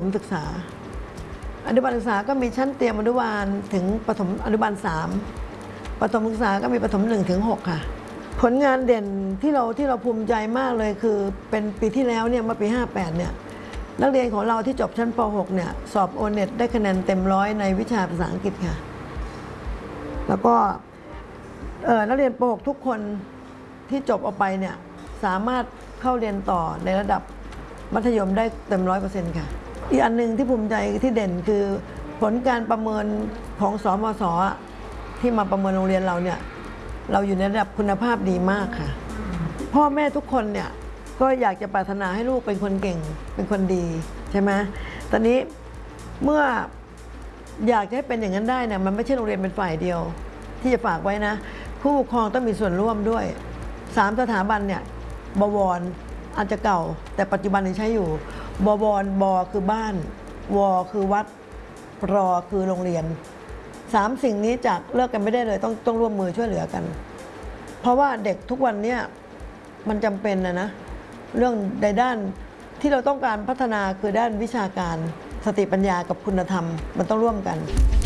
ศึกษาอนุบาลศึกษาก็มีชั้นเตรียมอนุบาลถึงประถมอนุบาล3ประถมศึกษาก็มีประถม1 ถึง 6ค่ะผลงานเด่นที่เราภูมิใจมากเลยคือเป็นปีที่แล้วเนี่ยเมื่อปี58เนี่ยนักเรียนของเราที่จบชั้นป .6 เนี่ยสอบ O-NET ได้คะแนนเต็ม100ในวิชาภาษาอังกฤษค่ะแล้วก็นักเรียนป .6 ทุกคนที่จบออกไปเนี่ยสามารถเข้าเรียนต่อในระดับมัธยมได้เต็ม100%ค่ะอีกอันหนึ่งที่ภูมิใจที่เด่นคือผลการประเมินของสมศ.ที่มาประเมินโรงเรียนเราเนี่ยเราอยู่ในระดับคุณภาพดีมากค่ะพ่อแม่ทุกคนเนี่ยก็อยากจะปรารถนาให้ลูกเป็นคนเก่งเป็นคนดีใช่ไหมตอนนี้เมื่ออยากจะให้เป็นอย่างนั้นได้เนี่ยมันไม่ใช่โรงเรียนเป็นฝ่ายเดียวที่จะฝากไว้นะผู้ปกครองต้องมีส่วนร่วมด้วย3 สถาบันเนี่ยบวรอาจจะเก่าแต่ปัจจุบันยังใช้อยู่บวรบคือบ้านวคือวัดรคือโรงเรียน3 สิ่งนี้จากเลิกกันไม่ได้เลยต้องร่วมมือช่วยเหลือกันเพราะว่าเด็กทุกวันนี้มันจำเป็นนะเรื่องในด้านที่เราต้องการพัฒนาคือด้านวิชาการสติปัญญากับคุณธรรมมันต้องร่วมกัน